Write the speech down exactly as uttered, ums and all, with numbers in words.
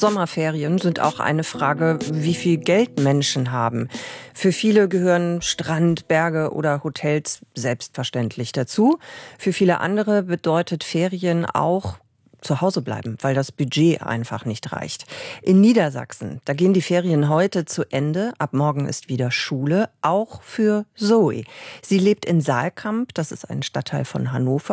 Sommerferien sind auch eine Frage, wie viel Geld Menschen haben. Für viele gehören Strand, Berge oder Hotels selbstverständlich dazu. Für viele andere bedeutet Ferien auch zu Hause bleiben, weil das Budget einfach nicht reicht. In Niedersachsen, da gehen die Ferien heute zu Ende. Ab morgen ist wieder Schule, auch für Zoe. Sie lebt in Saalkamp, das ist ein Stadtteil von Hannover.